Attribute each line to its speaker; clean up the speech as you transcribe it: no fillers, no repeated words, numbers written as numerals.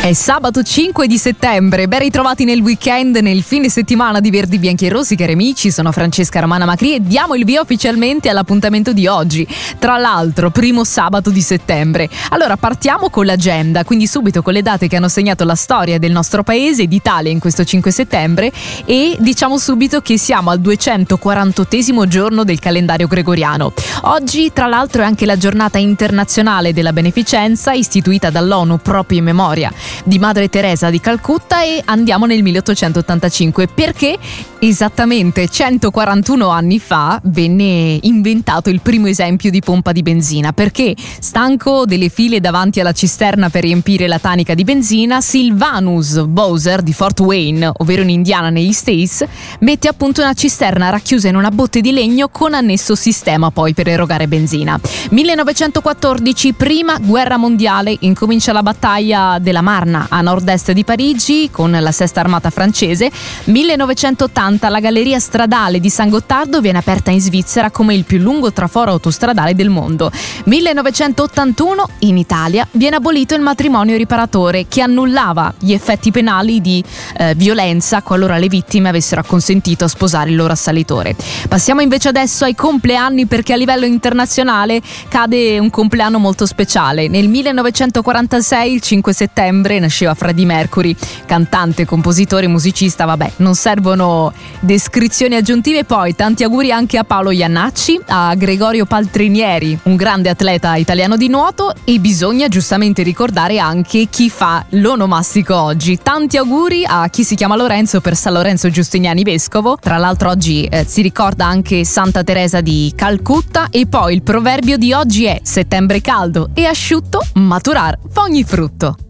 Speaker 1: È sabato 5 di settembre, ben ritrovati nel weekend, nel fine settimana di Verdi, Bianchi e Rossi, cari amici. Sono Francesca Romana Macri e diamo il via ufficialmente all'appuntamento di oggi, tra l'altro primo sabato di settembre. Allora partiamo con l'agenda, quindi subito con le date che hanno segnato la storia del nostro paese, d'Italia in questo 5 settembre, e diciamo subito che siamo al 248esimo giorno del calendario gregoriano. Oggi tra l'altro è anche la giornata internazionale della beneficenza, istituita dall'ONU proprio in memoria di Madre Teresa di Calcutta, e andiamo nel 1885 perché esattamente 141 anni fa venne inventato il primo esempio di pompa di benzina, perché stanco delle file davanti alla cisterna per riempire la tanica di benzina, Sylvanus Bowser di Fort Wayne, ovvero in Indiana negli States, mette appunto una cisterna racchiusa in una botte di legno con annesso sistema poi per erogare benzina. 1914, prima guerra mondiale, incomincia la battaglia della Marne a nord-est di Parigi con la Sesta Armata francese. 1980 la galleria stradale di San Gottardo viene aperta in Svizzera come il più lungo traforo autostradale del mondo. 1981 in Italia viene abolito il matrimonio riparatore, che annullava gli effetti penali di violenza qualora le vittime avessero acconsentito a sposare il loro assalitore. Passiamo invece adesso ai compleanni, perché a livello internazionale cade un compleanno molto speciale. Nel 1946, il 5 settembre, nasceva Freddie Mercury, cantante, compositore, musicista, vabbè, non servono descrizioni aggiuntive. Poi tanti auguri anche a Paolo Iannacci, a Gregorio Paltrinieri, un grande atleta italiano di nuoto, e bisogna giustamente ricordare anche chi fa l'onomastico oggi. Tanti auguri a chi si chiama Lorenzo per San Lorenzo Giustiniani Vescovo. Tra l'altro oggi si ricorda anche Santa Teresa di Calcutta, e poi il proverbio di oggi è: settembre caldo e asciutto, maturar fa ogni frutto.